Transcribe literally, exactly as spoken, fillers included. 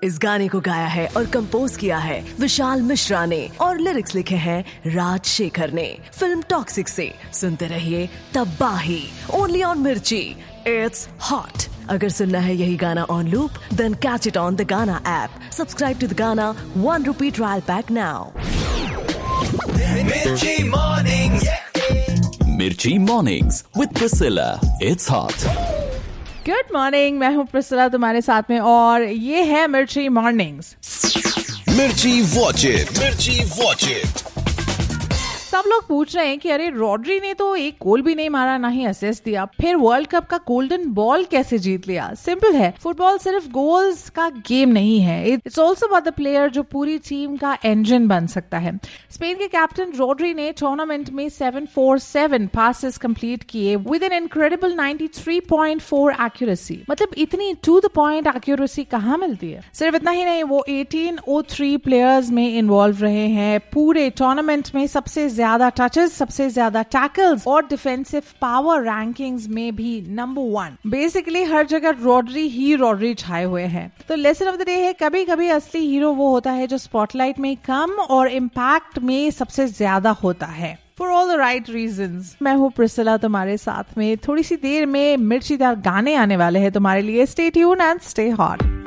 इस गाने को गाया है और कंपोज किया है विशाल मिश्रा ने और लिरिक्स लिखे हैं राज शेखर ने। फिल्म टॉक्सिक से सुनते रहिए तबाही, ओनली ऑन मिर्ची। It's hot. अगर सुनना है यही गाना on loop, then catch it on the गाना ऐप। सब्सक्राइब टू द गाना, one rupee trial pack now. मिर्ची मॉर्निंग्स, मिर्ची mornings with Priscilla. It's hot. Good morning, मैं हूँ प्रिसिला तुम्हारे साथ में और ये है मिर्ची मॉर्निंग्स। मिर्ची वॉच इट, मिर्ची वॉच इट। सब लोग पूछ रहे हैं कि अरे रॉड्री ने तो एक गोल भी नहीं मारा, ना ही असिस्ट दिया, फिर वर्ल्ड कप का गोल्डन बॉल कैसे जीत लिया? सिंपल है, फुटबॉल सिर्फ गोल्स का गेम नहीं है, it's also about the player जो पूरी टीम का इंजन बन सकता है। स्पेन के कैप्टन रॉड्री ने टूर्नामेंट में seven four seven passes complete किए with an incredible ninety three point four accuracy. मतलब इतनी टू द पॉइंट एक्यूरेसी कहाँ मिलती है? सिर्फ इतना ही नहीं, वो एटीन ओ थ्री प्लेयर्स में इन्वॉल्व रहे हैं। पूरे टूर्नामेंट में सबसे ज्यादा टचेस, सबसे ज्यादा टैकल्स और डिफेंसिव पावर रैंकिंग्स में भी नंबर वन। बेसिकली हर जगह रॉड्री ही रॉड्री छाए हुए हैं। तो लेसन ऑफ द डे है, कभी कभी असली हीरो वो होता है जो स्पॉटलाइट में कम और इम्पैक्ट में सबसे ज्यादा होता है। For all the right reasons. मैं हूँ प्रिसिला तुम्हारे साथ में। थोड़ी सी देर में मिर्चीदार गाने आने वाले हैं तुम्हारे लिए। Stay tune and stay hot.